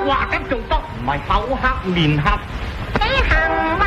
話咁做得，唔係口黑面黑。 你行